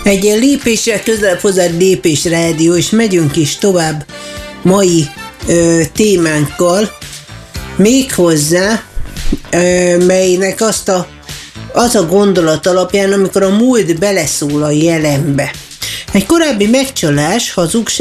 Egy ilyen lépésre, közelebb hozzád lépés rádió, és megyünk is tovább mai témánkkal, méghozzá, melynek az a gondolat alapján, amikor a múlt beleszól a jelenbe. Egy korábbi megcsalás, hazugság,